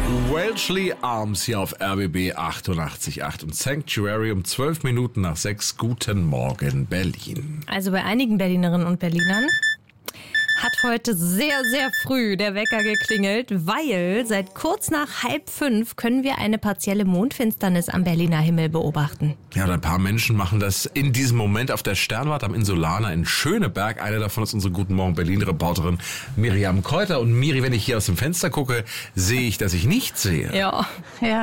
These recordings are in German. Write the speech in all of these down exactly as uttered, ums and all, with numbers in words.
Welshly Arms hier auf R B B achtundachtzig Komma acht und Sanctuary um zwölf Minuten nach sechs. Guten Morgen, Berlin. Also bei einigen Berlinerinnen und Berlinern hat heute sehr, sehr früh der Wecker geklingelt, weil seit kurz nach halb fünf können wir eine partielle Mondfinsternis am Berliner Himmel beobachten. Ja, und ein paar Menschen machen das in diesem Moment auf der Sternwarte am Insulaner in Schöneberg. Eine davon ist unsere Guten Morgen Berlin-Reporterin Miriam Kräuter. Und Miri, wenn ich hier aus dem Fenster gucke, sehe ich, dass ich nichts sehe. Ja. Ja.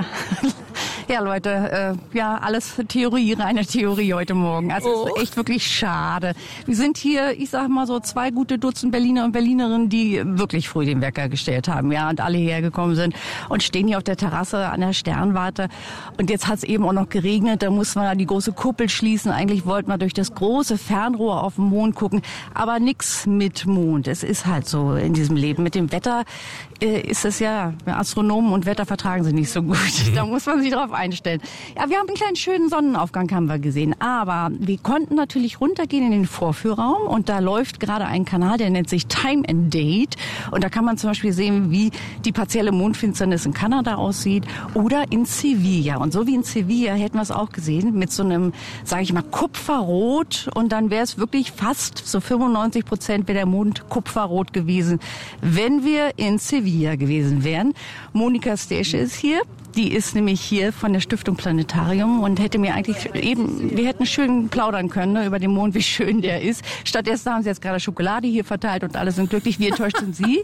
Ja, Leute, äh, ja, alles Theorie, reine Theorie heute Morgen. Also oh. Es ist echt wirklich schade. Wir sind hier, ich sag mal so, zwei gute Dutzend Berliner und Berlinerinnen, die wirklich früh den Wecker gestellt haben, ja, und alle hierher gekommen sind und stehen hier auf der Terrasse an der Sternwarte. Und jetzt hat es eben auch noch geregnet, da muss man da die große Kuppel schließen. Eigentlich wollten wir durch das große Fernrohr auf den Mond gucken, aber nix mit Mond. Es ist halt so in diesem Leben. Mit dem Wetter äh, ist es ja, Astronomen und Wetter vertragen sie nicht so gut. Da muss man sich drauf einstellen. Ja, wir haben einen kleinen schönen Sonnenaufgang, haben wir gesehen. Aber wir konnten natürlich runtergehen in den Vorführraum und da läuft gerade ein Kanal, der nennt sich Time and Date. Und da kann man zum Beispiel sehen, wie die partielle Mondfinsternis in Kanada aussieht oder in Sevilla. Und so wie in Sevilla hätten wir es auch gesehen, mit so einem, sage ich mal, Kupferrot. Und dann wäre es wirklich fast so fünfundneunzig Prozent wäre der Mond kupferrot gewesen, wenn wir in Sevilla gewesen wären. Monika Stersche ist hier. Die ist nämlich hier von der Stiftung Planetarium und hätte mir eigentlich eben, wir hätten schön plaudern können, ne, über den Mond, wie schön der ist. Stattdessen haben sie jetzt gerade Schokolade hier verteilt und alle sind glücklich. Wie enttäuscht sind Sie?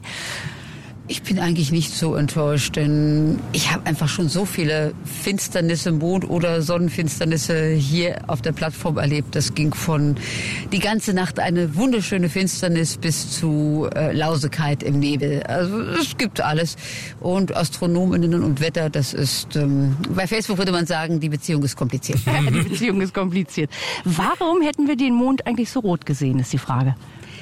Ich bin eigentlich nicht so enttäuscht, denn ich habe einfach schon so viele Finsternisse, Mond- oder Sonnenfinsternisse hier auf der Plattform erlebt. Das ging von die ganze Nacht eine wunderschöne Finsternis bis zu äh, Lausigkeit im Nebel. Also es gibt alles. Und Astronominnen und Wetter, das ist, ähm, bei Facebook würde man sagen, die Beziehung ist kompliziert. Die Beziehung ist kompliziert. Warum hätten wir den Mond eigentlich so rot gesehen, ist die Frage.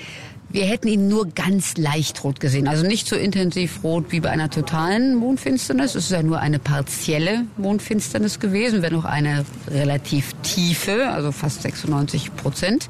Wir hätten ihn nur ganz leicht rot gesehen, also nicht so intensiv rot wie bei einer totalen Mondfinsternis. Es ist ja nur eine partielle Mondfinsternis gewesen, wenn auch eine relativ tiefe, also fast sechsundneunzig Prozent.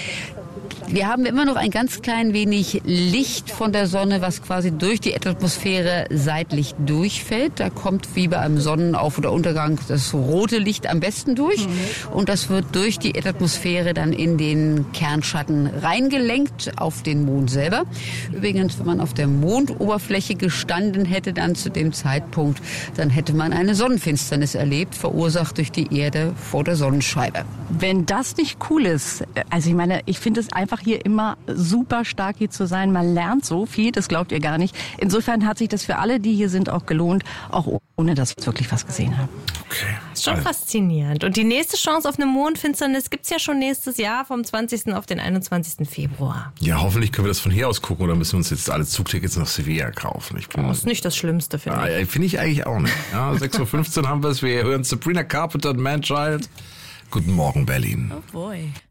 Wir haben immer noch ein ganz klein wenig Licht von der Sonne, was quasi durch die Erdatmosphäre seitlich durchfällt. Da kommt wie bei einem Sonnenauf- oder Untergang das rote Licht am besten durch. Mhm. Und das wird durch die Erdatmosphäre dann in den Kernschatten reingelenkt auf den Mond selber. Übrigens, wenn man auf der Mondoberfläche gestanden hätte dann zu dem Zeitpunkt, dann hätte man eine Sonnenfinsternis erlebt, verursacht durch die Erde vor der Sonnenscheibe. Wenn das nicht cool ist, also ich meine, ich finde es einfach hier immer super stark hier zu sein. Man lernt so viel, das glaubt ihr gar nicht. Insofern hat sich das für alle, die hier sind, auch gelohnt, auch ohne dass wir wirklich was gesehen haben. Okay. Ist schon faszinierend. Und die nächste Chance auf eine Mondfinsternis gibt's ja schon nächstes Jahr vom zwanzigsten auf den einundzwanzigsten Februar. Ja, hoffentlich können wir das von hier aus gucken oder müssen wir uns jetzt alle Zugtickets nach Sevilla kaufen. Ich bin das ist nicht das Schlimmste, finde ah, ich. Finde ich eigentlich auch nicht. Ja, sechs Uhr fünfzehn haben wir es. Wir hören Sabrina Carpenter und Man Child. Guten Morgen, Berlin. Oh boy.